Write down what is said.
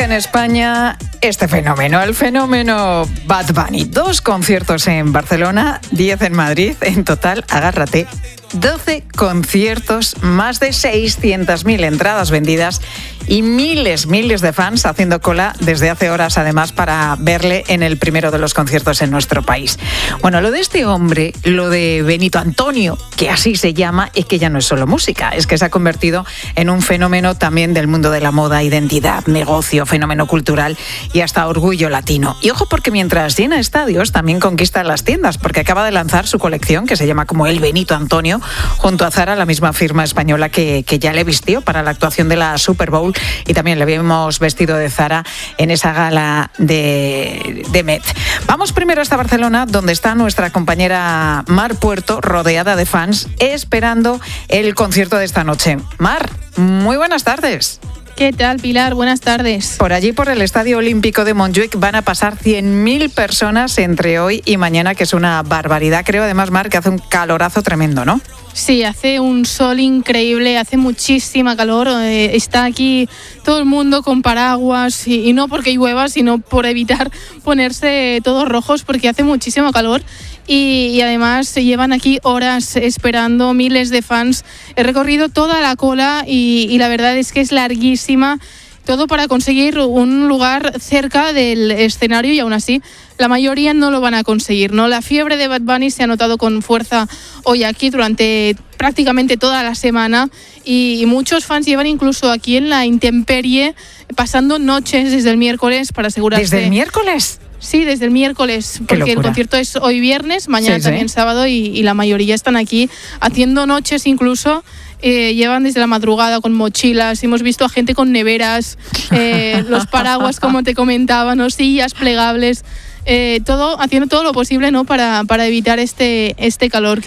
en España este fenómeno, el fenómeno Bad Bunny. 2 conciertos en Barcelona, 10 en Madrid, en total, agárrate, 12 conciertos, más de 600.000 entradas vendidas y miles de fans haciendo cola desde hace horas, además, para verle en el primero de los conciertos en nuestro país. Bueno, lo de este hombre, lo de Benito Antonio, que así se llama, es que ya no es solo música, es que se ha convertido en un fenómeno también del mundo de la moda, identidad, negocio, fenómeno cultural y hasta orgullo latino. Y ojo, porque mientras llena estadios, también conquista las tiendas, porque acaba de lanzar su colección, que se llama como el Benito Antonio, junto a Zara, la misma firma española que ya le vistió para la actuación de la Super Bowl, y también le habíamos vestido de Zara en esa gala de Met. Vamos primero hasta Barcelona, donde está nuestra compañera Mar Puerto, rodeada de fans, esperando el concierto de esta noche. Mar, muy buenas tardes. ¿Qué tal, Pilar? Buenas tardes. Por allí, por el Estadio Olímpico de Montjuic, van a pasar 100.000 personas entre hoy y mañana, que es una barbaridad. Creo, además, Mar, que hace un calorazo tremendo, ¿no? Sí, hace un sol increíble, hace muchísima calor. Está aquí todo el mundo con paraguas y no porque llueva, sino por evitar ponerse todos rojos, porque hace muchísimo calor. Y además se llevan aquí horas esperando, miles de fans. He recorrido toda la cola y la verdad es que es larguísima. Todo para conseguir un lugar cerca del escenario y aún así la mayoría no lo van a conseguir, ¿no? La fiebre de Bad Bunny se ha notado con fuerza hoy aquí durante prácticamente toda la semana y muchos fans llevan incluso aquí en la intemperie pasando noches desde el miércoles para asegurarse. ¿Desde el miércoles? Sí, desde el miércoles, porque el concierto es hoy viernes, mañana también sábado y la mayoría están aquí haciendo noches incluso. Llevan desde la madrugada con mochilas, hemos visto a gente con neveras, los paraguas, como te comentaba, ¿no? Sillas plegables, haciendo todo lo posible, ¿no? para evitar este calor.